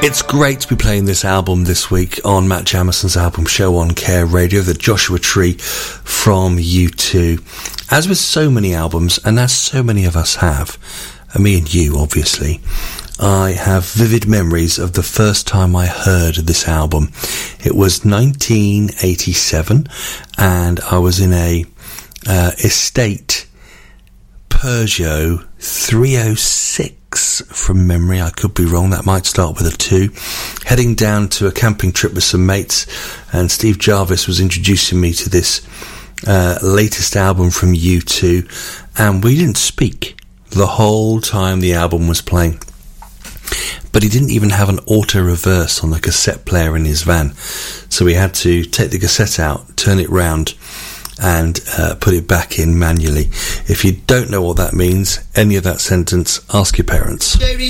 It's great to be playing this album this week on Matt Jamison's album Show on Care Radio, the Joshua Tree from U2. As with so many albums, and as so many of us have, me and you obviously, I have vivid memories of the first time I heard this album. It was 1987 and I was in a estate Peugeot 306 from memory. I could be wrong, that might start with a 2, heading down to a camping trip with some mates, and Steve Jarvis was introducing me to this latest album from U2, and we didn't speak the whole time the album was playing. But he didn't even have an auto reverse on the cassette player in his van, so we had to take the cassette out, turn it round, and put it back in manually. If you don't know what that means, any of that sentence, ask your parents.